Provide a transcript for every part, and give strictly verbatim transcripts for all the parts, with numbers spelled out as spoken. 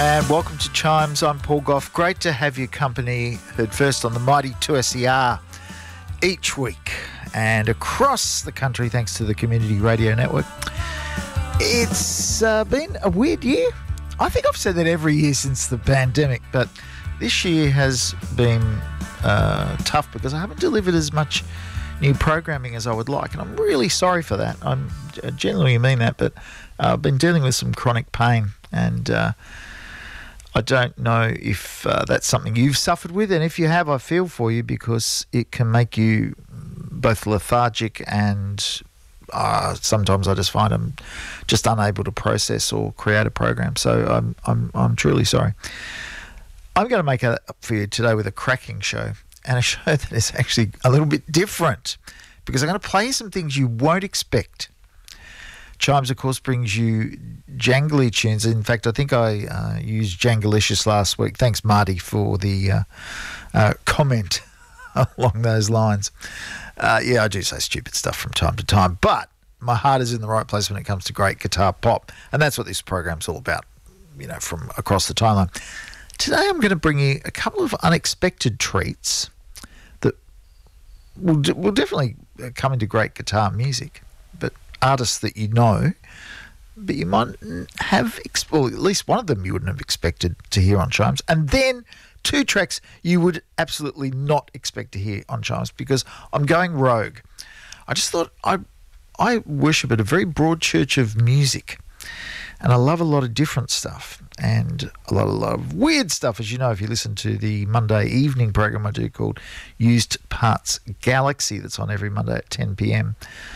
And welcome to Chimes. I'm Paul Gough. Great to have your company. Heard first on the mighty two S E R each week and across the country thanks to the Community Radio Network. It's uh, been a weird year. I think I've said that every year since the pandemic, but this year has been uh, tough because I haven't delivered as much new programming as I would like, and I'm really sorry for that. I'm, I genuinely mean that, but uh, I've been dealing with some chronic pain, and uh, I don't know if uh, that's something you've suffered with, and if you have, I feel for you because it can make you both lethargic and uh, sometimes I just find I'm just unable to process or create a program. So I'm I'm I'm truly sorry. I'm going to make it up for you today with a cracking show, and a show that is actually a little bit different because I'm going to play you some things you won't expect. Chimes, of course, brings you jangly tunes. In fact, I think I uh, used Jangalicious last week. Thanks, Marty, for the uh, uh, comment along those lines. Uh, yeah, I do say stupid stuff from time to time, but my heart is in the right place when it comes to great guitar pop, and that's what this program's all about, you know, from across the timeline. Today I'm going to bring you a couple of unexpected treats that will, will definitely come into great guitar music, but artists that you know, but you might have, well, at least one of them you wouldn't have expected to hear on Chimes, and then two tracks you would absolutely not expect to hear on Chimes because I'm going rogue. I just thought I I worship at a very broad church of music, and I love a lot of different stuff and a lot, a lot of weird stuff, as you know, if you listen to the Monday evening program I do called Used Parts Galaxy that's on every Monday at ten p.m.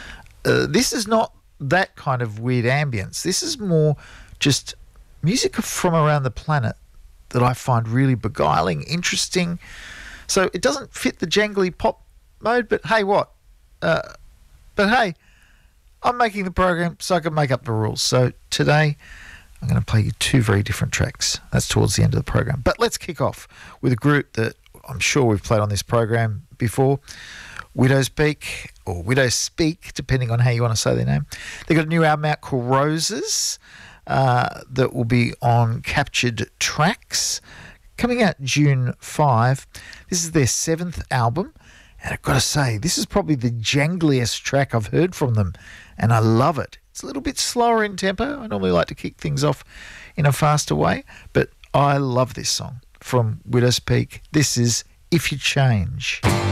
Uh, this is not that kind of weird ambience. This is more just music from around the planet that I find really beguiling, interesting. So it doesn't fit the jangly pop mode, but hey, what? Uh, but hey, I'm making the program so I can make up the rules. So today I'm going to play you two very different tracks. That's towards the end of the program. But let's kick off with a group that I'm sure we've played on this program before, Widow's Peak, or Widow Speak, depending on how you want to say their name. They've got a new album out called Roses uh, that will be on Captured Tracks, coming out June fifth. This is their seventh album, and I've got to say, this is probably the jangliest track I've heard from them, and I love it. It's a little bit slower in tempo. I normally like to kick things off in a faster way, but I love this song from Widow's Peak. This is If You Change.